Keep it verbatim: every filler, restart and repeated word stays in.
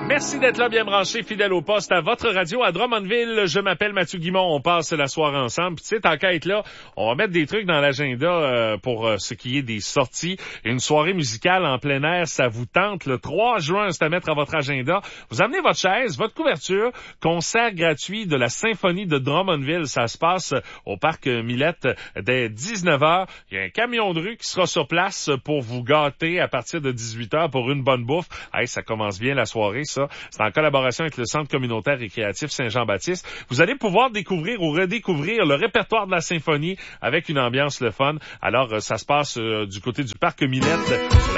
Merci d'être là, bien branché, fidèle au poste à votre radio à Drummondville. Je m'appelle Mathieu Guimond. On passe la soirée ensemble. Puis tu sais, tant qu'à être là, on va mettre des trucs dans l'agenda euh, pour euh, ce qui est des sorties. Une soirée musicale en plein air, ça vous tente. Le trois juin, c'est à mettre à votre agenda. Vous amenez votre chaise, votre couverture. Concert gratuit de la Symphonie de Drummondville. Ça se passe au parc Millette dès dix-neuf heures. Il y a un camion de rue qui sera sur place pour vous gâter à partir de dix-huit heures pour une bonne bouffe. Hey, ça commence bien la soirée, ça. C'est en collaboration avec le Centre communautaire récréatif Saint-Jean-Baptiste. Vous allez pouvoir découvrir ou redécouvrir le répertoire de la symphonie avec une ambiance le fun. Alors, ça se passe euh, du côté du parc Millette.